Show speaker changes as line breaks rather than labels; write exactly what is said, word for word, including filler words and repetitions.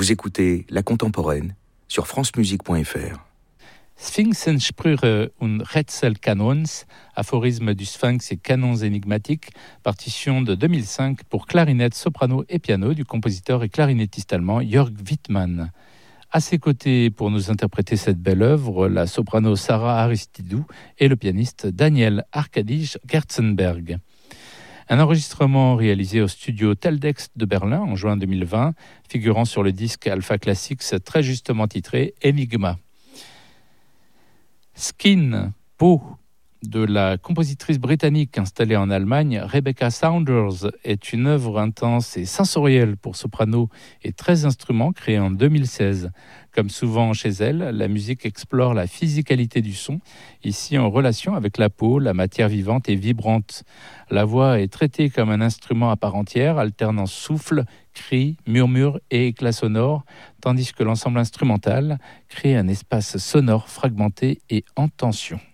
Vous écoutez La Contemporaine sur francemusique point f r.
Sphinxensprüche und Rätselkanons, aphorisme du Sphinx et canons énigmatiques, partition de deux mille cinq pour clarinette, soprano et piano du compositeur et clarinettiste allemand Jörg Wittmann. À ses côtés, pour nous interpréter cette belle œuvre, la soprano Sarah Aristidou et le pianiste Daniel Arkadij Gerzenberg. Un enregistrement réalisé au studio Teldex de Berlin en juin deux mille vingt, figurant sur le disque Alpha Classics très justement titré Enigma. Skin, peau, de la compositrice britannique installée en Allemagne, Rebecca Saunders, est une œuvre intense et sensorielle pour soprano et treize instruments créée en deux mille seize. Comme souvent chez elle, la musique explore la physicalité du son, ici en relation avec la peau, la matière vivante et vibrante. La voix est traitée comme un instrument à part entière, alternant souffle, cris, murmures et éclats sonores, tandis que l'ensemble instrumental crée un espace sonore fragmenté et en tension.